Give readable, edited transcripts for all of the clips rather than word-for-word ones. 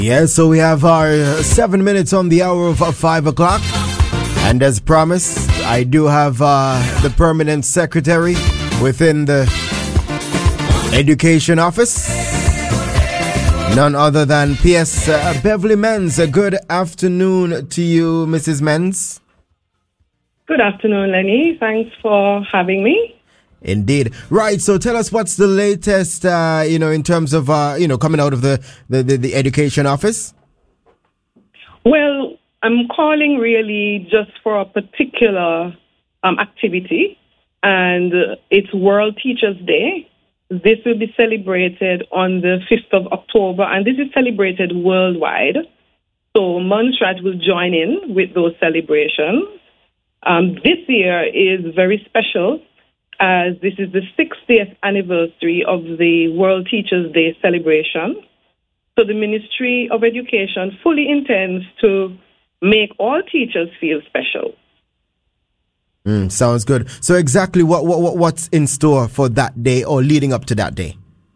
Yeah, so we have our 7 minutes on the hour of 5 o'clock. And as promised, I do have the permanent secretary within the education office. None other than P.S. Beverly Menz. Good afternoon to you, Mrs. Menz. Good afternoon, Lenny. Thanks for having me. Indeed. Right, so tell us what's the latest, in terms of, coming out of the education office? Well, I'm calling really just for a particular activity, and it's World Teachers Day. This will be celebrated on the 5th of October, and this is celebrated worldwide. So Montserrat will join in with those celebrations. This year is very special, as this is the 60th anniversary of the World Teachers Day celebration. So the Ministry of Education fully intends to make all teachers feel special. Sounds good. So exactly what's in store for that day or leading up to that day?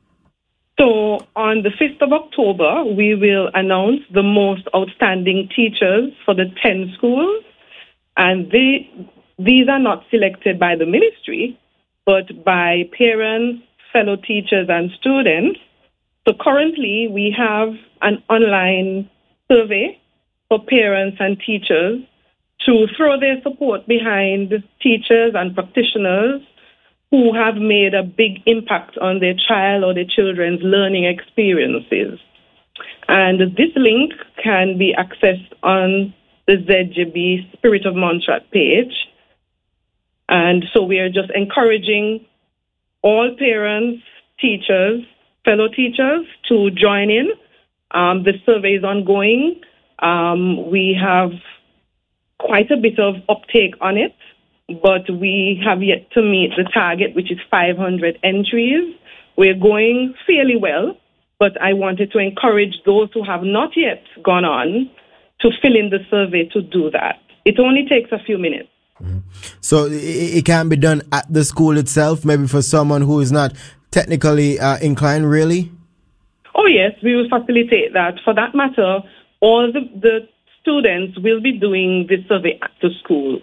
So on the 5th of October, we will announce the most outstanding teachers for the 10 schools. And these are not selected by the ministry, but by parents, fellow teachers, and students. So currently, we have an online survey for parents and teachers to throw their support behind teachers and practitioners who have made a big impact on their child or their children's learning experiences. And this link can be accessed on the ZJB Spirit of Montserrat page. And so we are just encouraging all parents, teachers, fellow teachers to join in. The survey is ongoing. We have quite a bit of uptake on it, but we have yet to meet the target, which is 500 entries. We're going fairly well, but I wanted to encourage those who have not yet gone on to fill in the survey to do that. It only takes a few minutes. Mm-hmm. So it can be done at the school itself, maybe for someone who is not technically inclined, really? Oh, yes, we will facilitate that. For that matter, all the students will be doing the survey at the school.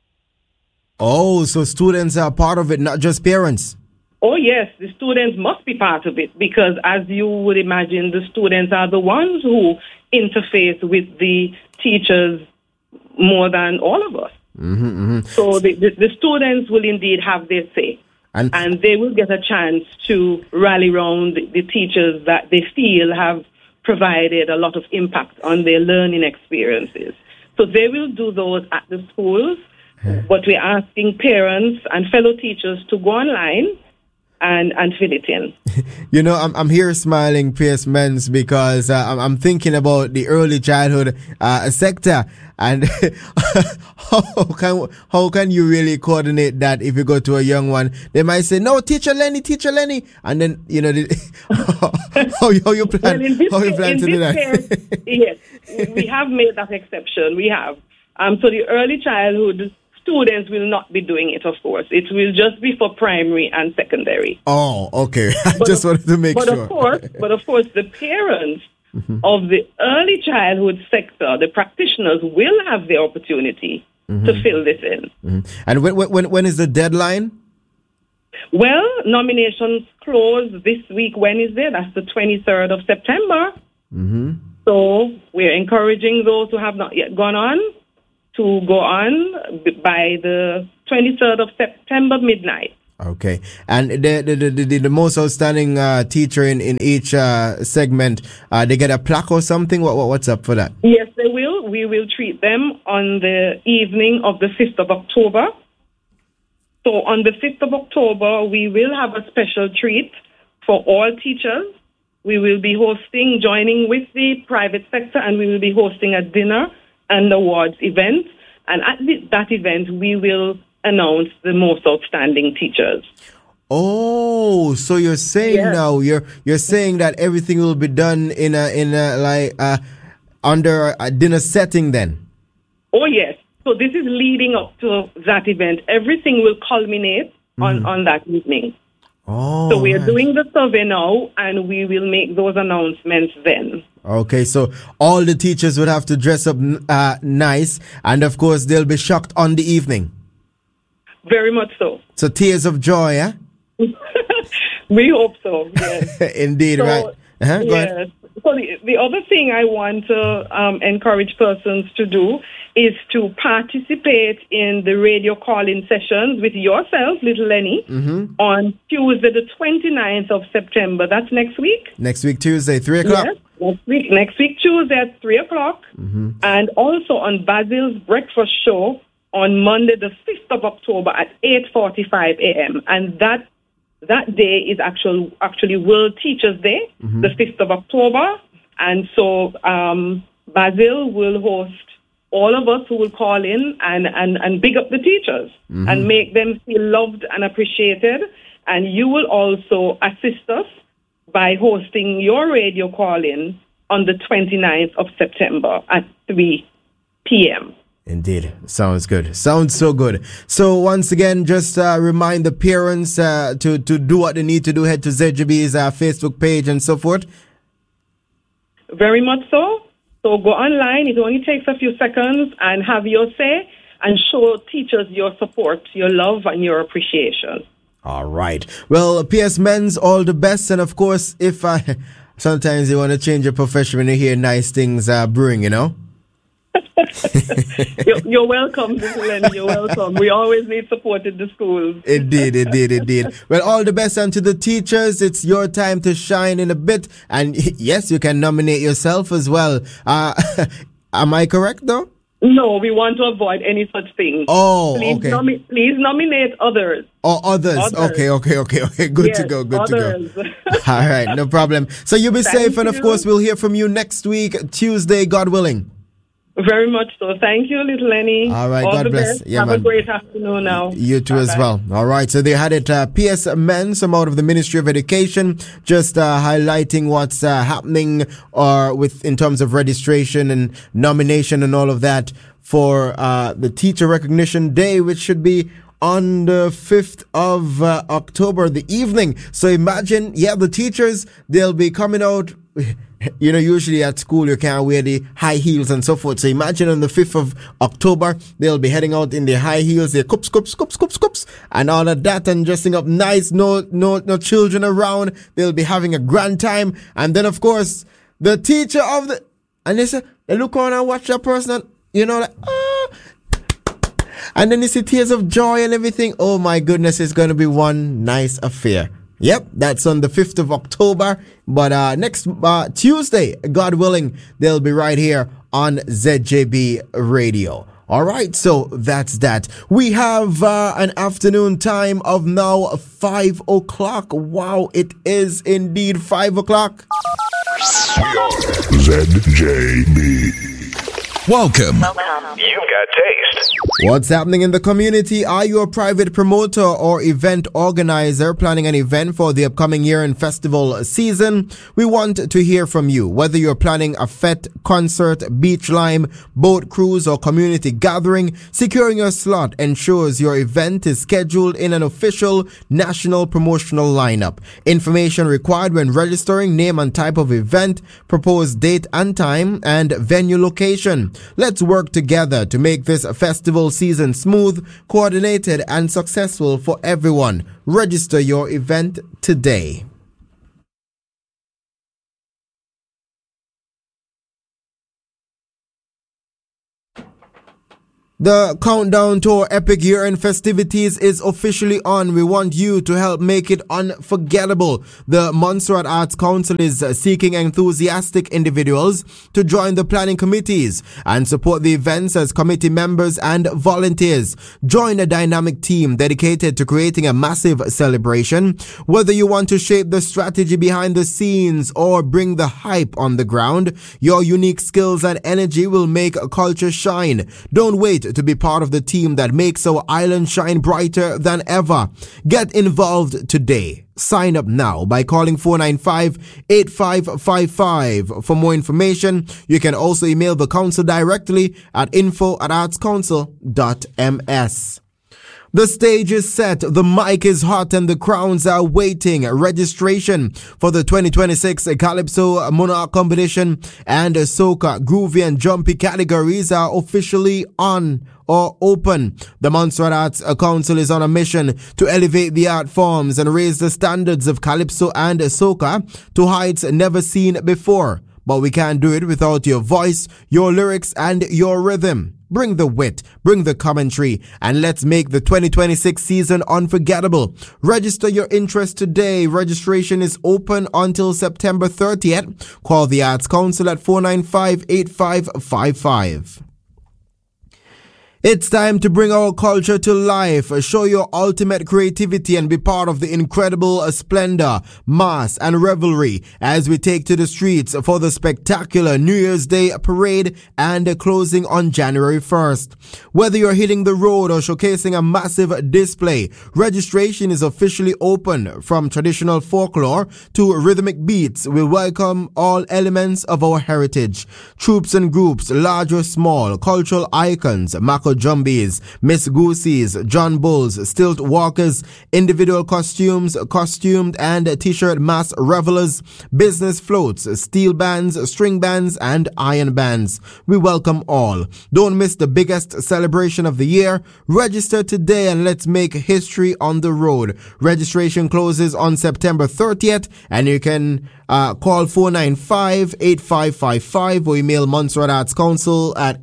Oh, so students are part of it, not just parents? Oh, yes, the students must be part of it because, as you would imagine, the students are the ones who interface with the teachers more than all of us. Mm-hmm, mm-hmm. So the students will indeed have their say. And they will get a chance to rally around the teachers that they feel have provided a lot of impact on their learning experiences. So they will do those at the schools, but we're asking parents and fellow teachers to go online and fill it in. You know, I'm here smiling, P.S. Menz, because I'm thinking about the early childhood sector, and how can you really coordinate that if you go to a young one? They might say, "No, Teacher Lenny," and then how you plan to do that? Case, yes, we have made that exception. We have. So the early childhood students will not be doing it, of course. It will just be for primary and secondary. Oh, okay. I just wanted to make sure. But of course, the parents of the early childhood sector, the practitioners, will have the opportunity to fill this in. And when is the deadline? Well, nominations close this week, Wednesday. That's the 23rd of September. So we're encouraging those who have not yet gone on to go on by the 23rd of September midnight. Okay. And the most outstanding teacher in each segment, they get a plaque or something? What's up for that? Yes, they will. We will treat them on the evening of the 5th of October. So on the 5th of October, we will have a special treat for all teachers. We will be joining with the private sector, and we will be hosting a dinner and awards event. And at that event, we will announce the most outstanding teachers. Oh, so you're saying now you're saying that everything will be done in a under a dinner setting then? Oh yes. So this is leading up to that event. Everything will culminate on that evening. Oh, So we are doing the survey now, and we will make those announcements then. Okay, so all the teachers would have to dress up nice, and of course they'll be shocked on the evening. Very much so. So tears of joy, eh? We hope so, yes. Indeed, So, right. Go yes. ahead. So the other thing I want to encourage persons to do is to participate in the radio call-in sessions with yourself, Little Lenny, on Tuesday, the 29th of September. That's next week. Next week, Tuesday, 3 o'clock. Yes, next week, Tuesday at 3 o'clock. And also on Basil's Breakfast Show on Monday, the 5th of October at 8:45 a.m. And that day is actually World Teachers Day, the 5th of October. And so Basil will host all of us who will call in and big up the teachers and make them feel loved and appreciated. And you will also assist us by hosting your radio call-in on the 29th of September at 3 p.m. Indeed. Sounds good. Sounds so good. So once again, just remind the parents to do what they need to do. Head to ZGB's Facebook page and so forth. Very much so. So go online. It only takes a few seconds and have your say and show teachers your support, your love, and your appreciation. All right. Well, PS Men's, all the best. And of course, if sometimes you want to change your profession when you hear nice things brewing, you know? You're welcome, Little Lenny. You're welcome. We always need support in the schools. Indeed. Well, all the best, and to the teachers, it's your time to shine in a bit. And yes, you can nominate yourself as well. Am I correct, though? No, we want to avoid any such thing. Oh, please okay. Please nominate others. Oh, others. Okay. Good yes, to go. others. To go. All right, no problem. So you be safe, and of course, we'll hear from you next week, Tuesday, God willing. Very much so. Thank you, Little Lenny. All right, all God the bless. Best. Yeah, Have man. a great afternoon now. You too. Bye-bye. As well. All right, so they had it. PS Men, some out of the Ministry of Education, just highlighting what's happening in terms of registration and nomination and all of that for the Teacher Recognition Day, which should be on the 5th of October, the evening. So imagine, the teachers, they'll be coming out. You know, usually at school you can't wear the high heels and so forth. So imagine on the 5th of October, they'll be heading out in their high heels, their cups, and all of that, and dressing up nice, no children around. They'll be having a grand time. And then, of course, the teacher and they look on and watch that person, and, you know, like, and then you see tears of joy and everything. Oh my goodness, it's going to be one nice affair. Yep, that's on the 5th of October. But next Tuesday, God willing, they'll be right here on ZJB Radio. All right, so that's that. We have an afternoon time of now 5 o'clock. Wow, it is indeed 5 o'clock. We are ZJB. Welcome. You've got taste. What's happening in the community? Are you a private promoter or event organizer planning an event for the upcoming year-end festival season? We want to hear from you. Whether you're planning a fete, concert, beach lime, boat cruise, or community gathering, securing your slot ensures your event is scheduled in an official national promotional lineup. Information required when registering: name and type of event, proposed date and time, and venue location. Let's work together to make this festival season smooth, coordinated, and successful for everyone. Register your event today. The countdown to our epic year-end festivities is officially on. We want you to help make it unforgettable. The Montserrat Arts Council is seeking enthusiastic individuals to join the planning committees and support the events as committee members and volunteers. Join a dynamic team dedicated to creating a massive celebration. Whether you want to shape the strategy behind the scenes or bring the hype on the ground, your unique skills and energy will make a culture shine. Don't wait to be part of the team that makes our island shine brighter than ever. Get involved today. Sign up now by calling 495-8555. For more information, you can also email the council directly at info@artscouncil.ms. The stage is set, the mic is hot, and the crowns are waiting. Registration for the 2026 Calypso Monarch Competition and Soca, Groovy and Jumpy categories are officially on or open. The Montserrat Arts Council is on a mission to elevate the art forms and raise the standards of Calypso and Soca to heights never seen before. But we can't do it without your voice, your lyrics, and your rhythm. Bring the wit, bring the commentary, and let's make the 2026 season unforgettable. Register your interest today. Registration is open until September 30th. Call the Arts Council at 495-8555. It's time to bring our culture to life. Show your ultimate creativity and be part of the incredible splendor, mass, and revelry as we take to the streets for the spectacular New Year's Day parade and closing on January 1st. Whether you're hitting the road or showcasing a massive display, registration is officially open. From traditional folklore to rhythmic beats, we welcome all elements of our heritage. Troops and groups, large or small, cultural icons, Mako Jumbies, Miss Goosies, John Bulls, Stilt Walkers, individual costumes, costumed and t-shirt mass revelers, business floats, steel bands, string bands, and iron bands. We welcome all. Don't miss the biggest celebration of the year. Register today and let's make history on the road. Registration closes on September 30th and you can call 495-8555 or email Montserrat Arts Council at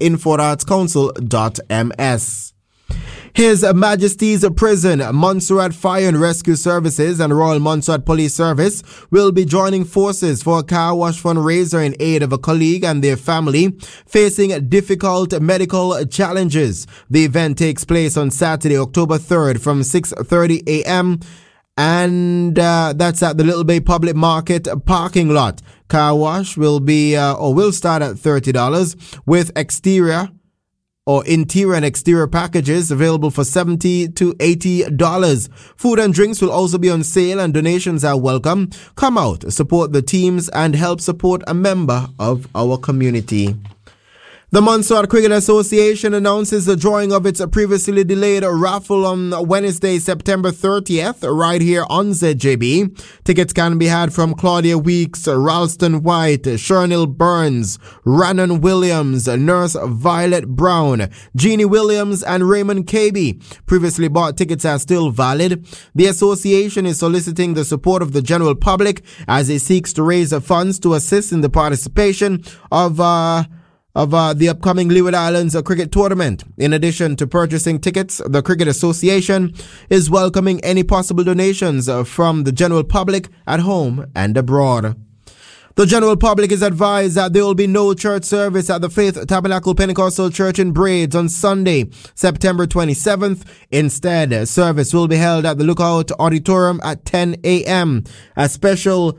info@artscouncil.ms. His Majesty's Prison, Montserrat Fire and Rescue Services and Royal Montserrat Police Service will be joining forces for a car wash fundraiser in aid of a colleague and their family facing difficult medical challenges. The event takes place on Saturday, October 3rd from 6:30 a.m. and that's at the Little Bay Public Market parking lot. Car wash will start at $30 with exterior or interior and exterior packages available for $70 to $80. Food and drinks will also be on sale and donations are welcome. Come out, support the teams and help support a member of our community. The Montserrat Cricket Association announces the drawing of its previously delayed raffle on Wednesday, September 30th, right here on ZJB. Tickets can be had from Claudia Weeks, Ralston White, Shernil Burns, Rannon Williams, Nurse Violet Brown, Jeannie Williams, and Raymond KB. Previously bought tickets are still valid. The association is soliciting the support of the general public as it seeks to raise funds to assist in the participation of the upcoming Leeward Islands cricket tournament. In addition to purchasing tickets, the Cricket Association is welcoming any possible donations from the general public at home and abroad. The general public is advised that there will be no church service at the Faith Tabernacle Pentecostal Church in Braids on Sunday, September 27th. Instead, service will be held at the Lookout Auditorium at 10 a.m. A special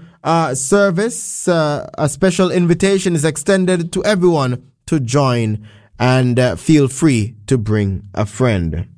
invitation is extended to everyone to join, and feel free to bring a friend.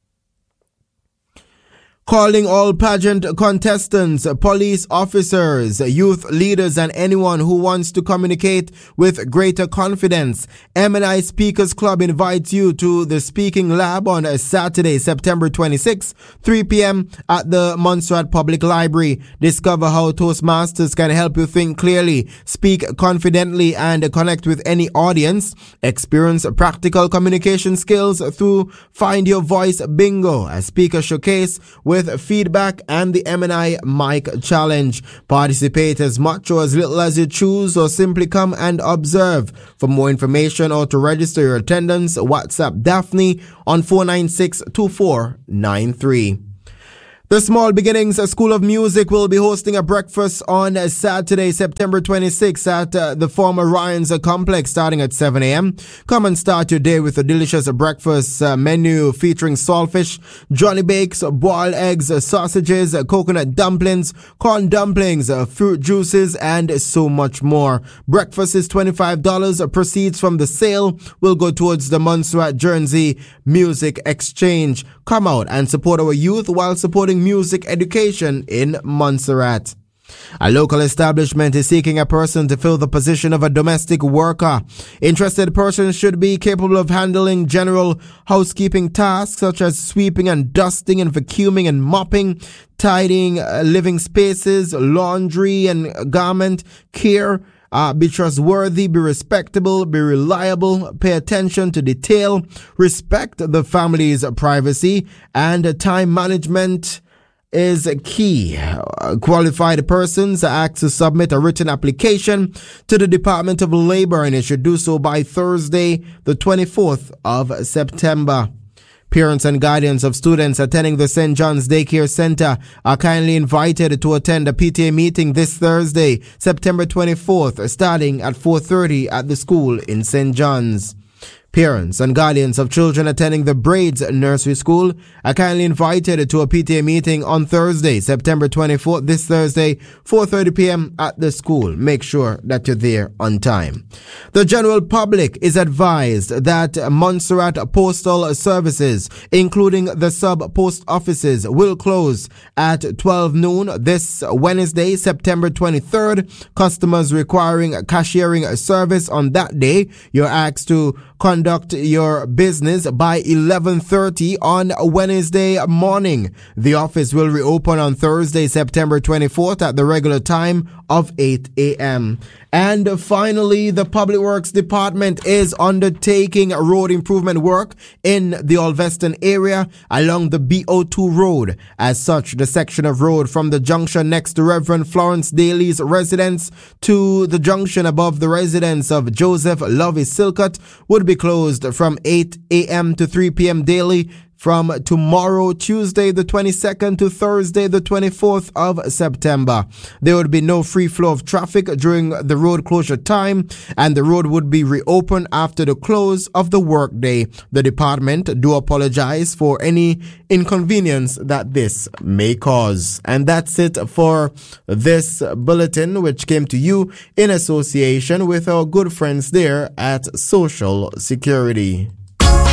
Calling all pageant contestants, police officers, youth leaders, and anyone who wants to communicate with greater confidence. M&I Speakers Club invites you to the Speaking Lab on Saturday, September 26, 3 p.m. at the Montserrat Public Library. Discover how Toastmasters can help you think clearly, speak confidently, and connect with any audience. Experience practical communication skills through Find Your Voice Bingo, a speaker showcase with feedback, and the M&I Mic Challenge. Participate as much or as little as you choose, or simply come and observe. For more information or to register your attendance, WhatsApp Daphne on 496-2493. The Small Beginnings School of Music will be hosting a breakfast on Saturday, September 26th at the former Ryan's Complex starting at 7 a.m. Come and start your day with a delicious breakfast menu featuring saltfish, Johnny Bakes, boiled eggs, sausages, coconut dumplings, corn dumplings, fruit juices, and so much more. Breakfast is $25. Proceeds from the sale will go towards the Montserrat Guernsey Music Exchange. Come out and support our youth while supporting music education in Montserrat. A local establishment is seeking a person to fill the position of a domestic worker. Interested persons should be capable of handling general housekeeping tasks such as sweeping and dusting and vacuuming and mopping, tidying living spaces, laundry and garment care. Be trustworthy, be respectable, be reliable, pay attention to detail, respect the family's privacy, and time management is key. Qualified persons are asked to submit a written application to the Department of Labor, and it should do so by Thursday, the 24th of September. Parents and guardians of students attending the St. John's Daycare Center are kindly invited to attend a PTA meeting this Thursday, September 24th, starting at 4:30 at the school in St. John's. Parents and guardians of children attending the Braids Nursery School are kindly invited to a PTA meeting on Thursday, September 24th, this Thursday, 4:30 p.m. at the school. Make sure that you're there on time. The general public is advised that Montserrat Postal Services, including the sub-post offices, will close at 12 noon this Wednesday, September 23rd. Customers requiring cashiering service on that day, you're asked to conduct your business by 11:30 on Wednesday morning. The office will reopen on Thursday, September 24th at the regular time of 8 a.m. And finally, the Public Works Department is undertaking road improvement work in the Alveston area along the BO2 road. As such, the section of road from the junction next to Reverend Florence Daly's residence to the junction above the residence of Joseph Lovey Silcott would be closed from 8 a.m. to 3 p.m. daily from tomorrow, Tuesday the 22nd to Thursday the 24th of September. There would be no free flow of traffic during the road closure time, and the road would be reopened after the close of the workday. The department do apologize for any inconvenience that this may cause. And that's it for this bulletin, which came to you in association with our good friends there at Social Security.